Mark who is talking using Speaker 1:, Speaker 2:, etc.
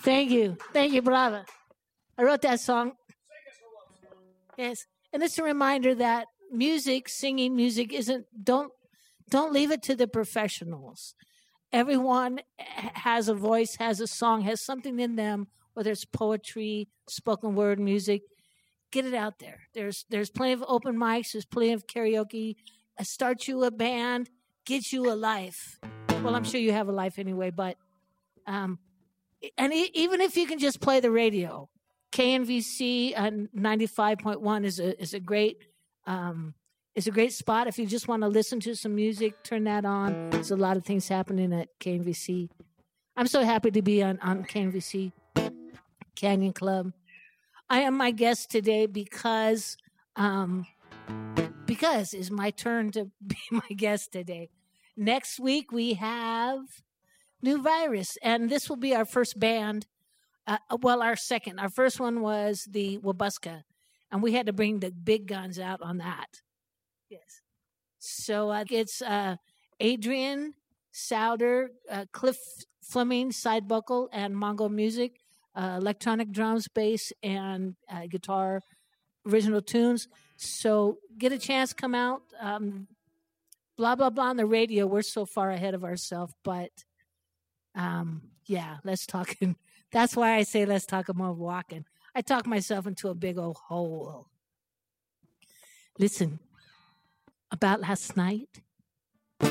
Speaker 1: Thank you, brother. I wrote that song. Yes, and it's a reminder that singing music, isn't. Don't leave it to the professionals. Everyone has a voice, has a song, has something in them, whether it's poetry, spoken word, music. Get it out there. There's plenty of open mics. There's plenty of karaoke. Start you a band. Get you a life. Well, I'm sure you have a life anyway, but even if you can just play the radio, KNVC 95.1 is a great spot. If you just want to listen to some music, turn that on. There's a lot of things happening at KNVC. I'm so happy to be on KNVC Canyon Club. I am my guest today because it's my turn to be my guest today. Next week we have New Virus, and this will be our first band. Our second. Our first one was the Wabuska, and we had to bring the big guns out on that. Yes. So it's Adrian Souder, Cliff Fleming, side vocal, and Mongo music, electronic drums, bass, and guitar, original tunes. So get a chance, come out. Blah, blah, blah on the radio. We're so far ahead of ourselves, but let's talk. That's why I say let's talk about walking. I talk myself into a big old hole. Listen, about last night,